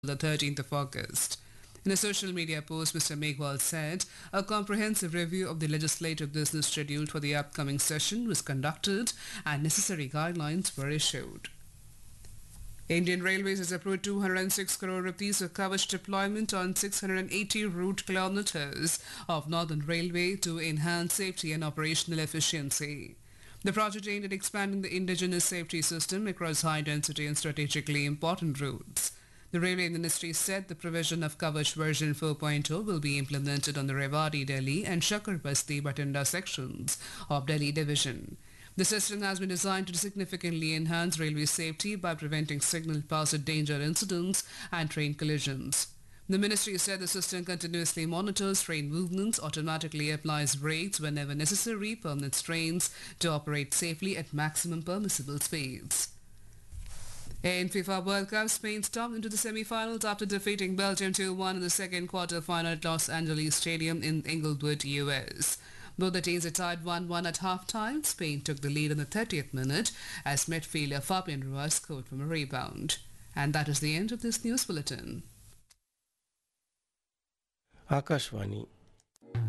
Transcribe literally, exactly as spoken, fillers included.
the thirteenth of August. In a social media post, Mister Megwal said a comprehensive review of the legislative business schedule for the upcoming session was conducted and necessary guidelines were issued. Indian Railways has approved two hundred six crore rupees for Kavach deployment on six hundred eighty route kilometers of Northern Railway to enhance safety and operational efficiency. The project aimed at expanding the indigenous safety system across high-density and strategically important routes. The Railway Ministry said the provision of Kavach version four point oh will be implemented on the Rewari Delhi and Shakar Basti Bathinda sections of Delhi Division. The system has been designed to significantly enhance railway safety by preventing signal pass danger incidents and train collisions. The ministry said the system continuously monitors train movements, automatically applies brakes whenever necessary, permits trains to operate safely at maximum permissible speeds. In FIFA World Cup, Spain stormed into the semi-finals after defeating Belgium two one in the second quarter-final at Los Angeles Stadium in Inglewood, U S. Both the teams are tied one one at half-time. Spain took the lead in the thirtieth minute as midfielder Fabian Ruiz scored from a rebound. And that is the end of this news bulletin. Akashvani